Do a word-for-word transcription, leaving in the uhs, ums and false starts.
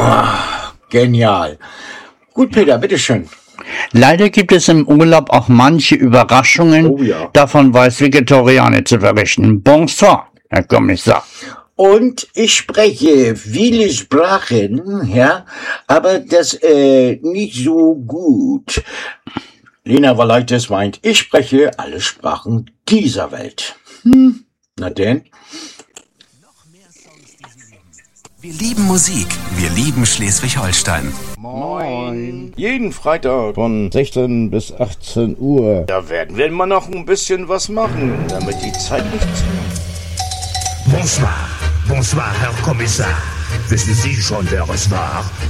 Ah, genial. Gut, Peter, bitteschön. Leider gibt es im Urlaub auch manche Überraschungen. Oh ja. Davon weiß Viktoriane zu berichten. Bonsoir, Herr Kommissar. Und ich spreche viele Sprachen, ja, aber das äh, nicht so gut. Lena Valaitis meint, ich spreche alle Sprachen dieser Welt. Hm, na denn? Wir lieben Musik, wir lieben Schleswig-Holstein. Moin. Jeden Freitag von sechzehn bis achtzehn Uhr. Da werden wir mal noch ein bisschen was machen, damit die Zeit nicht zählt. Bonsoir, bonsoir, Herr Kommissar. Wissen Sie schon, wer es war?